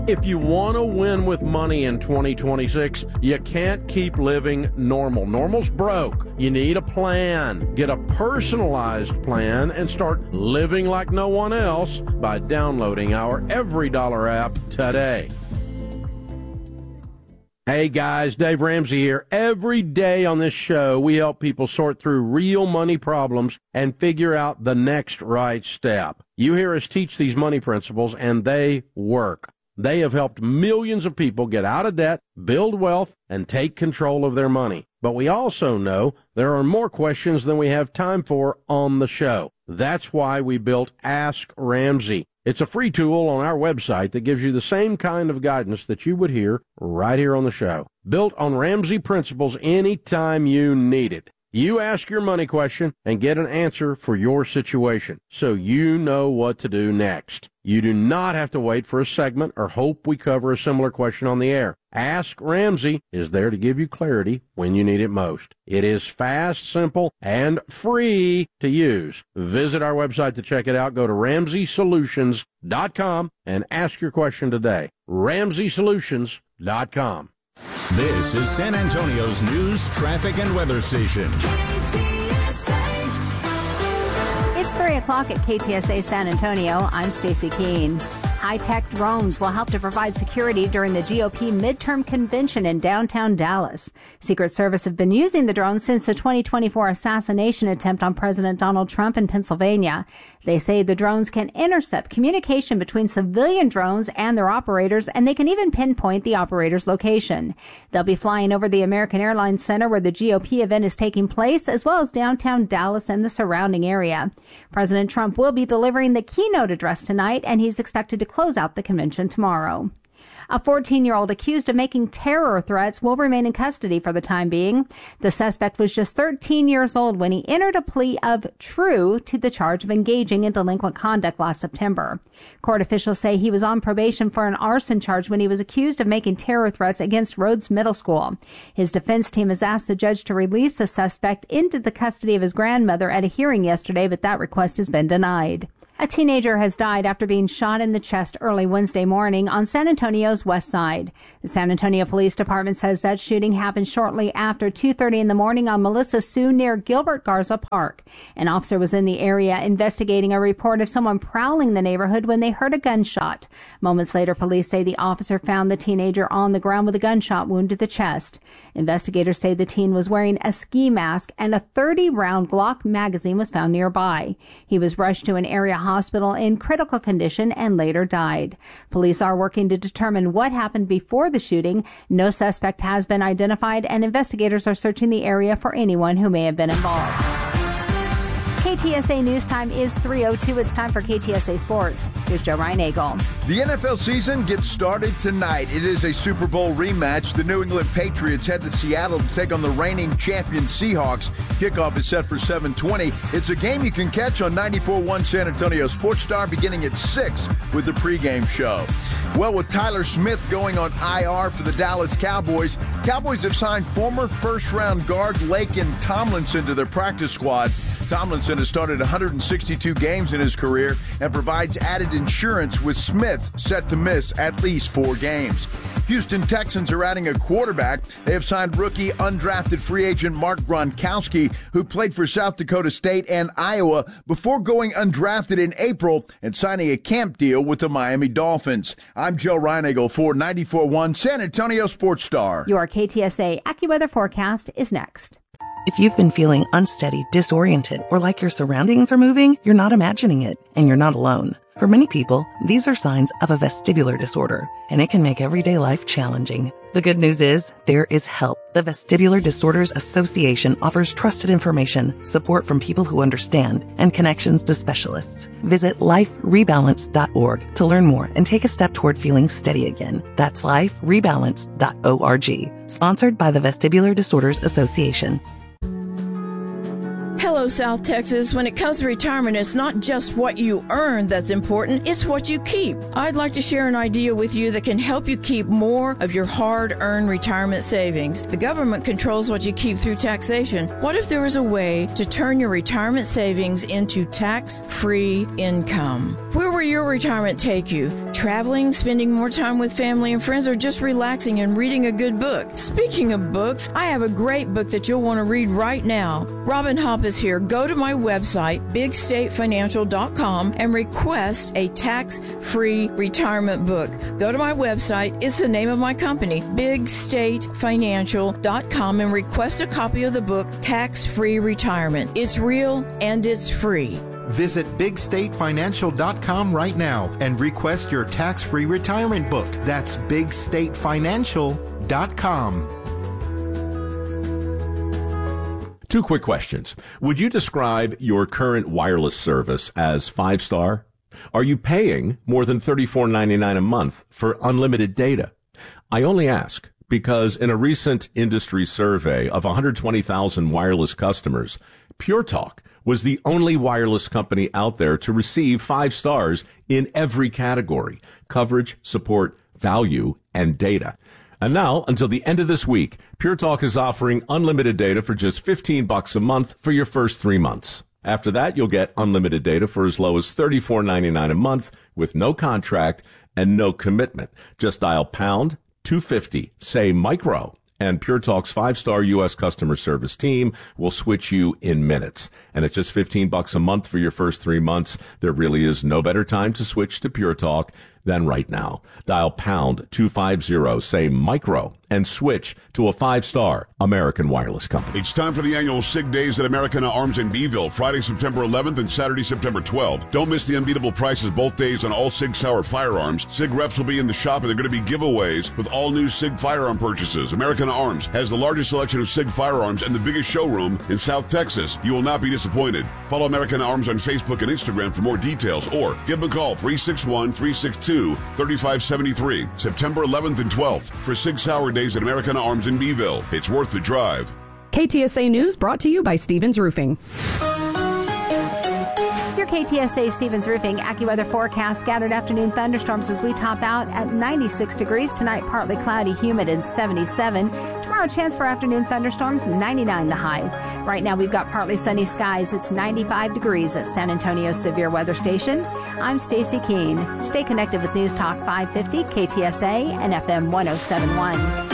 If you want to win with money in 2026, you can't keep living normal. Normal's broke. You need a plan. Get a personalized plan and start living like no one else by downloading our Every Dollar app today. Hey guys, Dave Ramsey here. Every day on this show, we help people sort through real money problems and figure out the next right step. You hear us teach these money principles, and they work. They have helped millions of people get out of debt, build wealth, and take control of their money. But we also know there are more questions than we have time for on the show. That's why we built Ask Ramsey. It's a free tool on our website that gives you the same kind of guidance that you would hear right here on the show. Built on Ramsey principles anytime you need it. You ask your money question and get an answer for your situation, so you know what to do next. You do not have to wait for a segment or hope we cover a similar question on the air. Ask Ramsey is there to give you clarity when you need it most. It is fast, simple, and free to use. Visit our website to check it out. Go to RamseySolutions.com and ask your question today. RamseySolutions.com. This is San Antonio's news, traffic, and weather station. It's 3 o'clock at KTSA San Antonio. I'm Stacy Keene. High-tech drones will help to provide security during the GOP midterm convention in downtown Dallas. Secret Service have been using the drones since the 2024 assassination attempt on President Donald Trump in Pennsylvania. They say the drones can intercept communication between civilian drones and their operators, and they can even pinpoint the operator's location. They'll be flying over the American Airlines Center where the GOP event is taking place, as well as downtown Dallas and the surrounding area. President Trump will be delivering the keynote address tonight, and he's expected to close out the convention tomorrow. A 14-year-old accused of making terror threats will remain in custody for the time being. The suspect was just 13 years old when he entered a plea of true to the charge of engaging in delinquent conduct last September. Court officials say he was on probation for an arson charge when he was accused of making terror threats against Rhodes Middle School. His defense team has asked the judge to release the suspect into the custody of his grandmother at a hearing yesterday, but that request has been denied. A teenager has died after being shot in the chest early Wednesday morning on San Antonio's west side. The San Antonio Police Department says that shooting happened shortly after 2:30 in the morning on Melissa Sue near Gilbert Garza Park. An officer was in the area investigating a report of someone prowling the neighborhood when they heard a gunshot. Moments later, police say the officer found the teenager on the ground with a gunshot wound to the chest. Investigators say the teen was wearing a ski mask and a 30-round Glock magazine was found nearby. He was rushed to an area hospital in critical condition and later died. Police are working to determine what happened before the shooting. No suspect has been identified, and investigators are searching the area for anyone who may have been involved. KTSA News Time is 3:02. It's time for KTSA Sports. Here's Joe Reinagle. The NFL season gets started tonight. It is a Super Bowl rematch. The New England Patriots head to Seattle to take on the reigning champion Seahawks. Kickoff is set for 7:20. It's a game you can catch on 94.1 San Antonio Sports Star beginning at 6 with the pregame show. Well, with Tyler Smith going on IR for the Dallas Cowboys, Cowboys have signed former first-round guard Laken Tomlinson to their practice squad. Tomlinson has started 162 games in his career and provides added insurance, with Smith set to miss at least 4 games. Houston Texans are adding a quarterback. They have signed rookie undrafted free agent Mark Gronkowski, who played for South Dakota State and Iowa before going undrafted in April and signing a camp deal with the Miami Dolphins. I'm Joe Reinagle for 94.1 San Antonio Sports Star. Your KTSA AccuWeather forecast is next. If you've been feeling unsteady, disoriented, or like your surroundings are moving, you're not imagining it, and you're not alone. For many people, these are signs of a vestibular disorder, and it can make everyday life challenging. The good news is, there is help. The Vestibular Disorders Association offers trusted information, support from people who understand, and connections to specialists. Visit liferebalance.org to learn more and take a step toward feeling steady again. That's liferebalance.org. Sponsored by the Vestibular Disorders Association. Hello, Hello, South Texas. When it comes to retirement, it's not just what you earn that's important, it's what you keep. I'd like to share an idea with you that can help you keep more of your hard-earned retirement savings. The government controls what you keep through taxation. What if there was a way to turn your retirement savings into tax-free income? Where will your retirement take you? Traveling, spending more time with family and friends, or just relaxing and reading a good book? Speaking of books, I have a great book that you'll want to read right now. Robin Hopp is here. Go to my website, bigstatefinancial.com, and request a tax-free retirement book. Go to my website. It's the name of my company, bigstatefinancial.com, and request a copy of the book, Tax-Free Retirement. It's real and it's free. Visit bigstatefinancial.com right now and request your tax-free retirement book. That's bigstatefinancial.com. Two quick questions. Would you describe your current wireless service as 5-star? Are you paying more than $34.99 a month for unlimited data? I only ask because in a recent industry survey of 120,000 wireless customers, Pure Talk was the only wireless company out there to receive 5 stars in every category: coverage, support, value, and data. And now, until the end of this week, Pure Talk is offering unlimited data for just $15 a month for your first 3 months. After that, you'll get unlimited data for as low as $34.99 a month with no contract and no commitment. Just dial pound 250, say micro, and Pure Talk's 5-star U.S. customer service team will switch you in minutes. And at just $15 a month for your first 3 months, there really is no better time to switch to Pure Talk than right now. Dial pound 250, say micro, and switch to a 5-star American Wireless company. It's time for the annual SIG Days at Americana Arms in Beeville, Friday, September 11th and Saturday, September 12th. Don't miss the unbeatable prices both days on all SIG Sauer firearms. SIG reps will be in the shop, and they're going to be giveaways with all new SIG firearm purchases. Americana Arms has the largest selection of SIG firearms and the biggest showroom in South Texas. You will not be disappointed. Follow Americana Arms on Facebook and Instagram for more details, or give them a call, 361-362-3573. September 11th and 12th for SIG Sauer Days at Americana Arms in Beeville. It's worth the drive. KTSA News brought to you by Stevens Roofing. Your KTSA Stevens Roofing AccuWeather forecast: scattered afternoon thunderstorms as we top out at 96 degrees. Tonight, partly cloudy, humid, and 77. Tomorrow, chance for afternoon thunderstorms, 99 the high. Right now, we've got partly sunny skies. It's 95 degrees at San Antonio's Severe Weather Station. I'm Stacy Keene. Stay connected with News Talk 550, KTSA, and FM 107.1.